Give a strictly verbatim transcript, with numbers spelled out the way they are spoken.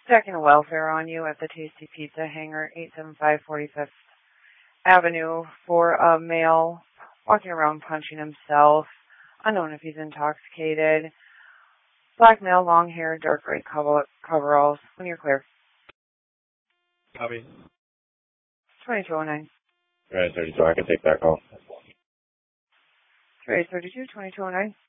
Stacking a welfare on you at the Tasty Pizza Hangar, eight seven five forty-fifth Avenue, for a male walking around punching himself, unknown if he's intoxicated. Black male, long hair, dark gray cover coveralls. When you're clear. Copy. twenty-two oh nine. Right, thirty-two, I can take that call. Right, thirty-two, twenty-two oh nine.